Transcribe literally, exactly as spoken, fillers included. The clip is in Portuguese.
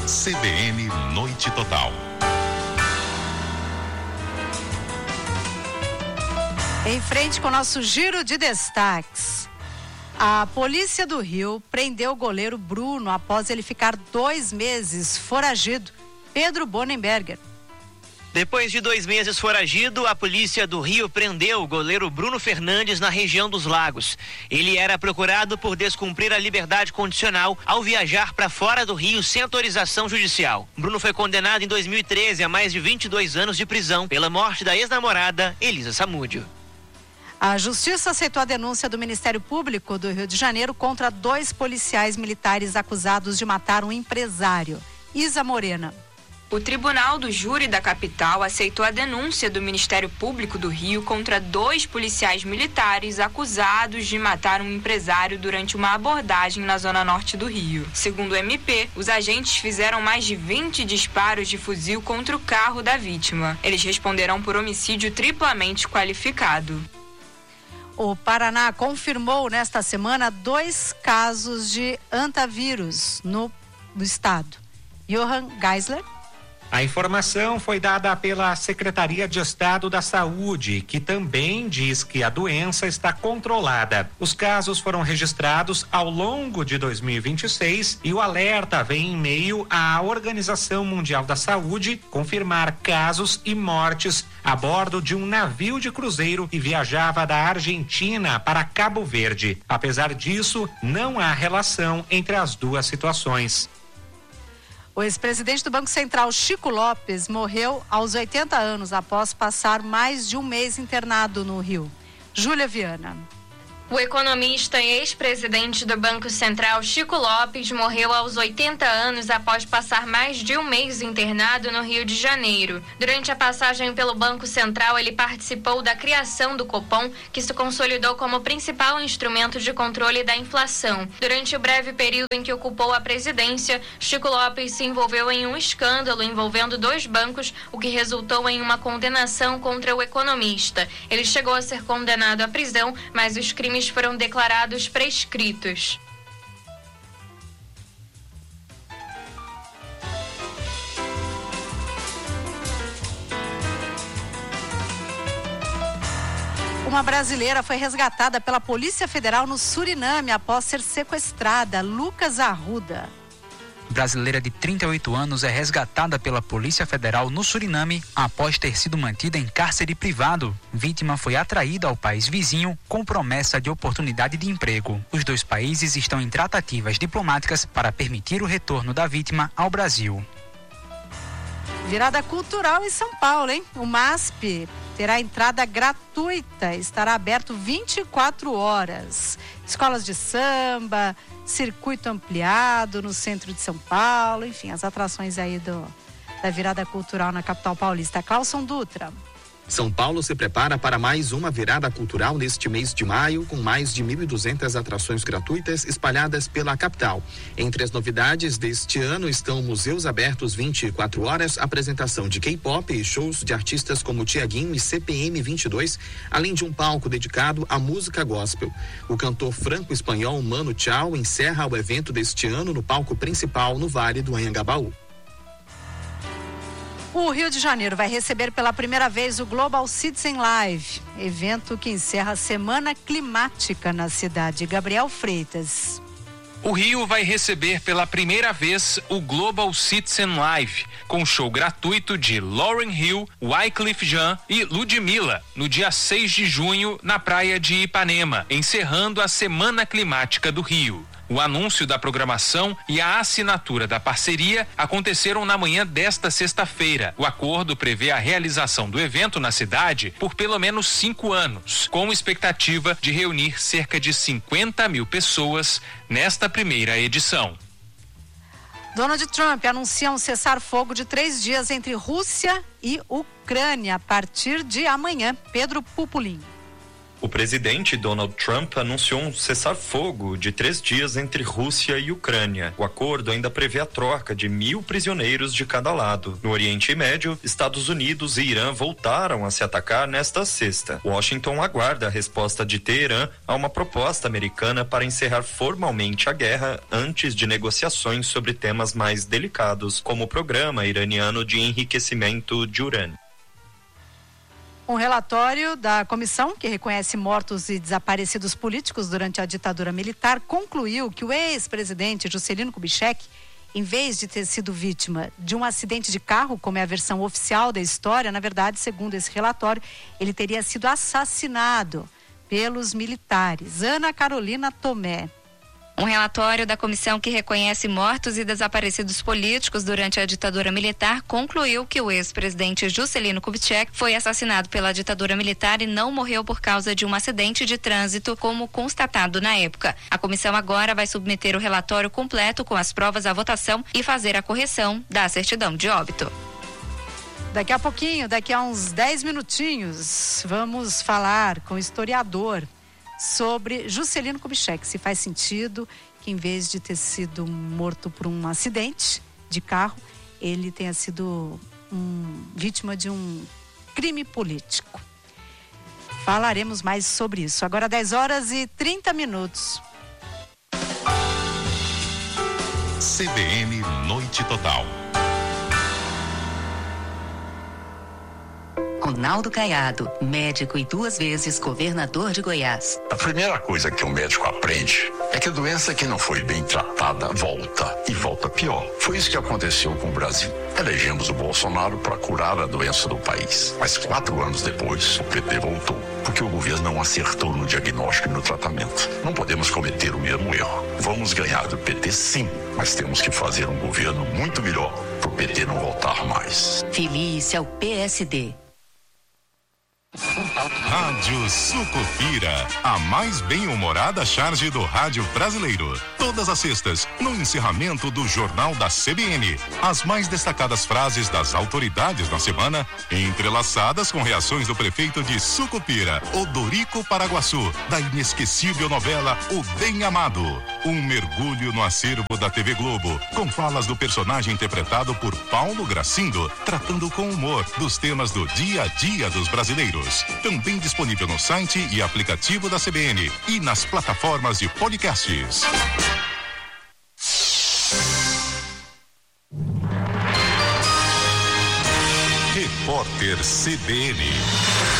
C B N Noite Total. Em frente com o nosso giro de destaques. A Polícia do Rio prendeu o goleiro Bruno após ele ficar dois meses foragido. Pedro Bonenberger. Depois de dois meses foragido, a Polícia do Rio prendeu o goleiro Bruno Fernandes na região dos Lagos. Ele era procurado por descumprir a liberdade condicional ao viajar para fora do Rio sem autorização judicial. Bruno foi condenado em dois mil e treze a mais de vinte e dois anos de prisão pela morte da ex-namorada Elisa Samúdio. A Justiça aceitou a denúncia do Ministério Público do Rio de Janeiro contra dois policiais militares acusados de matar um empresário. Isa Morena. O Tribunal do Júri da capital aceitou a denúncia do Ministério Público do Rio contra dois policiais militares acusados de matar um empresário durante uma abordagem na zona norte do Rio. Segundo o M P, os agentes fizeram mais de vinte disparos de fuzil contra o carro da vítima. Eles responderão por homicídio triplamente qualificado. O Paraná confirmou nesta semana dois casos de antavírus no, no estado. Johan Geisler. A informação foi dada pela Secretaria de Estado da Saúde, que também diz que a doença está controlada. Os casos foram registrados ao longo de dois mil e vinte e seis e o alerta vem em meio à Organização Mundial da Saúde confirmar casos e mortes a bordo de um navio de cruzeiro que viajava da Argentina para Cabo Verde. Apesar disso, não há relação entre as duas situações. O ex-presidente do Banco Central, Chico Lopes, morreu aos oitenta anos após passar mais de um mês internado no Rio. Júlia Viana. O economista e ex-presidente do Banco Central, Chico Lopes, morreu aos oitenta anos após passar mais de um mês internado no Rio de Janeiro. Durante a passagem pelo Banco Central, ele participou da criação do Copom, que se consolidou como principal instrumento de controle da inflação. Durante o breve período em que ocupou a presidência, Chico Lopes se envolveu em um escândalo envolvendo dois bancos, o que resultou em uma condenação contra o economista. Ele chegou a ser condenado à prisão, mas os crimes foram declarados prescritos. Uma brasileira foi resgatada pela Polícia Federal no Suriname após ser sequestrada. Lucas Arruda. Brasileira de trinta e oito anos é resgatada pela Polícia Federal no Suriname após ter sido mantida em cárcere privado. Vítima foi atraída ao país vizinho com promessa de oportunidade de emprego. Os dois países estão em tratativas diplomáticas para permitir o retorno da vítima ao Brasil. Virada cultural em São Paulo, hein? O MASP terá entrada gratuita, estará aberto vinte e quatro horas. Escolas de samba, circuito ampliado no centro de São Paulo, enfim, as atrações aí do, da virada cultural na capital paulista. Clauson Dutra. São Paulo se prepara para mais uma virada cultural neste mês de maio, com mais de mil e duzentas atrações gratuitas espalhadas pela capital. Entre as novidades deste ano estão museus abertos vinte e quatro horas, apresentação de K-pop e shows de artistas como Tiaguinho e C P M vinte e dois, além de um palco dedicado à música gospel. O cantor franco-espanhol Manu Chao encerra o evento deste ano no palco principal no Vale do Anhangabaú. O Rio de Janeiro vai receber pela primeira vez o Global Citizen Live, evento que encerra a Semana Climática na cidade. Gabriel Freitas. O Rio vai receber pela primeira vez o Global Citizen Live, com show gratuito de Lauryn Hill, Wyclef Jean e Ludmilla, no dia seis de junho, na praia de Ipanema, encerrando a Semana Climática do Rio. O anúncio da programação e a assinatura da parceria aconteceram na manhã desta sexta-feira. O acordo prevê a realização do evento na cidade por pelo menos cinco anos, com expectativa de reunir cerca de cinquenta mil pessoas nesta primeira edição. Donald Trump anuncia um cessar-fogo de três dias entre Rússia e Ucrânia a partir de amanhã. Pedro Pupolin. O presidente Donald Trump anunciou um cessar-fogo de três dias entre Rússia e Ucrânia. O acordo ainda prevê a troca de mil prisioneiros de cada lado. No Oriente Médio, Estados Unidos e Irã voltaram a se atacar nesta sexta. Washington aguarda a resposta de Teherã a uma proposta americana para encerrar formalmente a guerra antes de negociações sobre temas mais delicados, como o programa iraniano de enriquecimento de urânio. Um relatório da comissão que reconhece mortos e desaparecidos políticos durante a ditadura militar concluiu que o ex-presidente Juscelino Kubitschek, em vez de ter sido vítima de um acidente de carro, como é a versão oficial da história, na verdade, segundo esse relatório, ele teria sido assassinado pelos militares. Ana Carolina Tomé. Um relatório da comissão que reconhece mortos e desaparecidos políticos durante a ditadura militar concluiu que o ex-presidente Juscelino Kubitschek foi assassinado pela ditadura militar e não morreu por causa de um acidente de trânsito, como constatado na época. A comissão agora vai submeter o relatório completo com as provas à votação e fazer a correção da certidão de óbito. Daqui a pouquinho, daqui a uns dez minutinhos, vamos falar com o historiador sobre Juscelino Kubitschek, se faz sentido que em vez de ter sido morto por um acidente de carro, ele tenha sido um, vítima de um crime político. Falaremos mais sobre isso. Agora dez horas e trinta minutos. C B N Noite Total. Ronaldo Caiado, médico e duas vezes governador de Goiás. A primeira coisa que o médico aprende é que a doença que não foi bem tratada volta, e volta pior. Foi isso que aconteceu com o Brasil. Elegemos o Bolsonaro para curar a doença do país. Mas quatro anos depois, o P T voltou, porque o governo não acertou no diagnóstico e no tratamento. Não podemos cometer o mesmo erro. Vamos ganhar do P T sim, mas temos que fazer um governo muito melhor para o P T não voltar mais. Feliz ao P S D. Rádio Sucupira, a mais bem-humorada charge do rádio brasileiro. Todas as sextas, no encerramento do Jornal da C B N. As mais destacadas frases das autoridades da semana, entrelaçadas com reações do prefeito de Sucupira, Odorico Paraguaçu, da inesquecível novela O Bem Amado. Um mergulho no acervo da T V Globo, com falas do personagem interpretado por Paulo Gracindo, tratando com humor dos temas do dia a dia dos brasileiros. Também disponível no site e aplicativo da C B N e nas plataformas de podcasts. Repórter C B N.